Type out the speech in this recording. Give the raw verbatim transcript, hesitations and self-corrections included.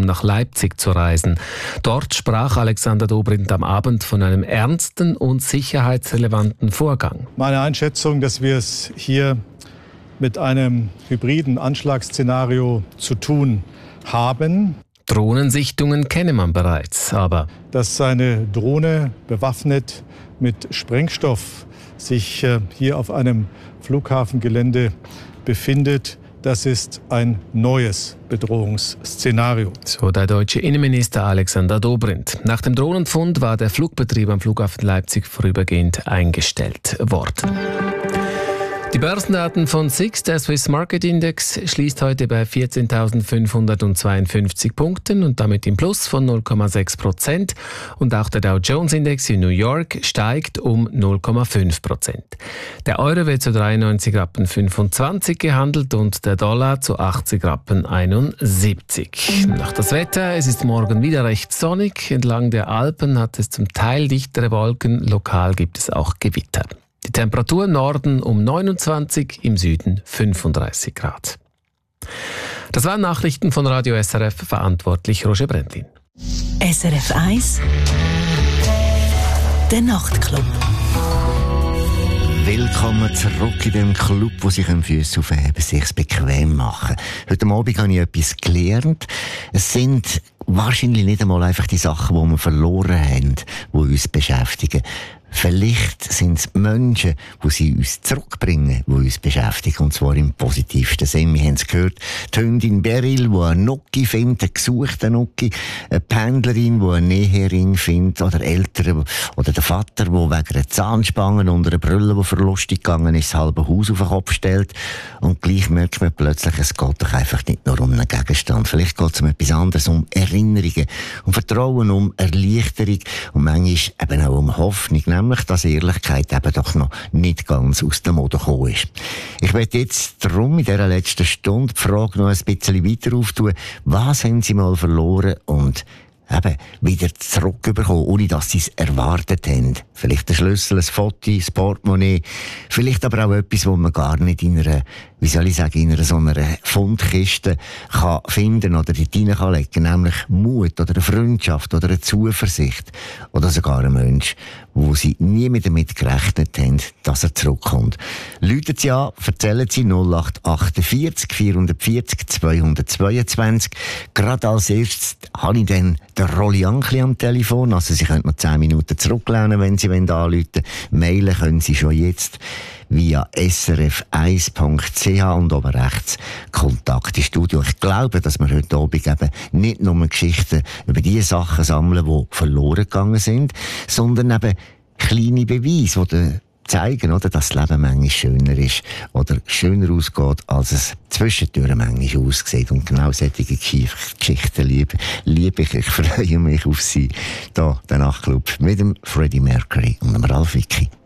nach Leipzig zu reisen. Dort sprach Alexander Dobrindt am Abend von einem ernsten und sicherheitsrelevanten Vorgang. Meine Einschätzung, dass wir es hier mit einem hybriden Anschlagsszenario zu tun haben. Drohnensichtungen kenne man bereits, aber dass eine Drohne bewaffnet mit Sprengstoff sich äh, hier auf einem Flughafengelände befindet, das ist ein neues Bedrohungsszenario. So der deutsche Innenminister Alexander Dobrindt. Nach dem Drohnenfund war der Flugbetrieb am Flughafen Leipzig vorübergehend eingestellt worden. Die Börsendaten von S I X, der Swiss Market Index, schließt heute bei vierzehntausendfünfhundertzweiundfünfzig Punkten und damit im Plus von null Komma sechs Prozent. Und auch der Dow Jones Index in New York steigt um null Komma fünf Prozent. Der Euro wird zu dreiundneunzig Rappen fünfundzwanzig gehandelt und der Dollar zu achtzig Rappen einundsiebzig. Nach das Wetter, es ist morgen wieder recht sonnig. Entlang der Alpen hat es zum Teil dichtere Wolken, lokal gibt es auch Gewitter. Die Temperatur im Norden um neunundzwanzig, im Süden fünfunddreißig Grad. Das waren Nachrichten von Radio S R F, verantwortlich Roger Brendlin. S R F eins, der Nachtclub. Willkommen zurück in dem Club, wo sich Füße aufheben, sich bequem machen. Heute Abend habe ich etwas gelernt. Es sind wahrscheinlich nicht einmal einfach die Sachen, die wir verloren haben, die uns beschäftigen. Vielleicht sind es Menschen, die sie uns zurückbringen, die uns beschäftigen, und zwar im positivsten Sinn. Wir haben es gehört, die Hündin Beryl, die einen Nucki findet, einen gesuchten Nucki, eine Pendlerin, die einen Nähering findet, oder Eltern, oder der Vater, der wegen einer Zahnspange und einer Brille, die verlustig gegangen ist, das halbe Haus auf den Kopf stellt. Und gleich merkt man plötzlich, es geht doch einfach nicht nur um einen Gegenstand. Vielleicht geht es um etwas anderes, um Erinnerungen, um Vertrauen, um Erleichterung und manchmal eben auch um Hoffnung. Nämlich, dass Ehrlichkeit eben doch noch nicht ganz aus der Mode gekommen ist. Ich werde jetzt darum in dieser letzten Stunde die Frage noch ein bisschen weiter auftun. Was haben Sie mal verloren und eben wieder zurückbekommen, ohne dass Sie es erwartet haben? Vielleicht ein Schlüssel, ein Foto, ein Portemonnaie, vielleicht aber auch etwas, was man gar nicht in einer, wie soll ich sagen, in einer so einer Fundkiste kann finden oder dort rein kann legen, nämlich Mut oder eine Freundschaft oder eine Zuversicht oder sogar ein Mensch, wo Sie nie mehr damit gerechnet haben, dass er zurückkommt. Läuten Sie an, erzählen Sie null acht achtundvierzig vierhundertvierzig zweihundertzweiundzwanzig. Gerade als erstes habe ich dann den Rolli Ankli am Telefon, also Sie können noch zehn Minuten zurücklehnen, wenn Sie anrufen wollen. Mailen können Sie schon jetzt via s r f eins punkt c h und oben rechts Kontakt ins Studio. Ich glaube, dass wir heute Abend eben nicht nur Geschichten über die Sachen sammeln, die verloren gegangen sind, sondern eben kleine Beweise, die zeigen, oder, dass das Leben manchmal schöner ist oder schöner ausgeht, als es zwischendurch manchmal aussieht. Und genau solche Geschichten liebe, liebe ich. Ich freue mich auf Sie. Hier, der Nachtclub mit dem Freddie Mercury und dem Ralf Vicki.